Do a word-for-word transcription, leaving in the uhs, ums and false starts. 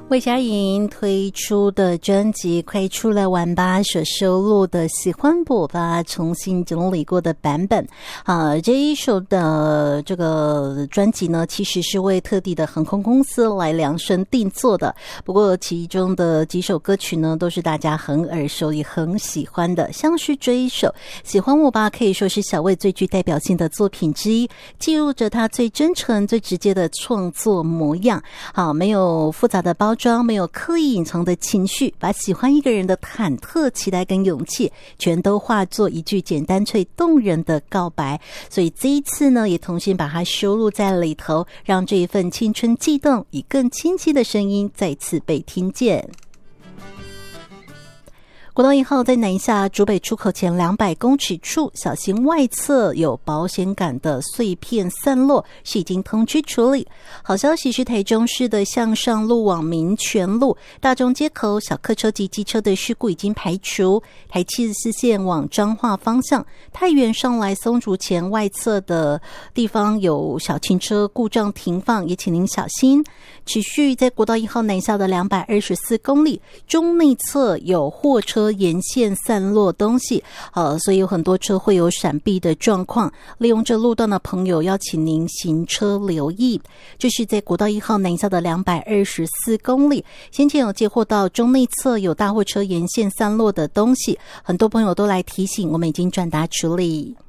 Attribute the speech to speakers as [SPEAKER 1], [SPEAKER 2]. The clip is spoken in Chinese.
[SPEAKER 1] 魏佳莹推出的专辑《快出来玩吧》所收录的《喜欢我吧》重新整理过的版本啊，这一首的这个专辑呢，其实是为特地的航空公司来量身定做的。不过其中的几首歌曲呢，都是大家很耳熟也很喜欢的，像是这一首《喜欢我吧》可以说是小魏最具代表性的作品之一，记录着他最真诚、最直接的创作模样。好，没有复杂的包装，没有刻意隐藏的情绪，把喜欢一个人的忐忑、期待跟勇气全都化作一句简单却动人的告白。所以这一次呢，也重新把它收录在里头，让这一份青春悸动以更清晰的声音再次被听见。国道一号在南下竹北出口前两百公尺处，小心外侧有保险杆的碎片散落，是已经通知处理。好消息是台中市的向上路往民权路、大中街口小客车及机车的事故已经排除。台七十四线往彰化方向，太原上来松竹前外侧的地方有小汽车故障停放，也请您小心。持续在国道一号南下的两百二十四公里，中内侧有货车沿线散落东西，呃，所以有很多车会有闪避的状况。利用这路段的朋友，要请您行车留意。这是在国道一号南下的两百二十四公里，先前有接获到中内侧有大货车沿线散落的东西，很多朋友都来提醒，我们已经转达处理。